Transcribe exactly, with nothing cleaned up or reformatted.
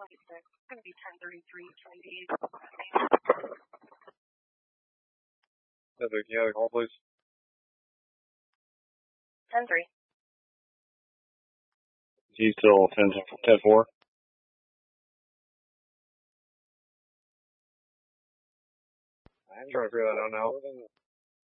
twenty-six. It's going to be ten thirty-three, twenty-eight. Can you have a call, please? ten three. He's still ten four. I'm trying to figure that out now.